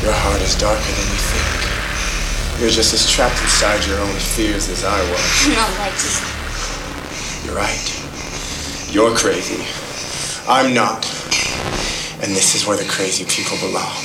Your heart is darker than you think. You're just as trapped inside your own fears as I was. No, Mikey. You're right. You're crazy. I'm not. And this is where the crazy people belong.